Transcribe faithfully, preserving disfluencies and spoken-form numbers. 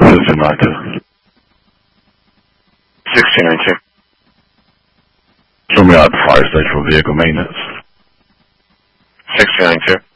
fifteen ninety-two. sixteen ninety-two. Show me out the fire station for vehicle maintenance. sixteen ninety-two.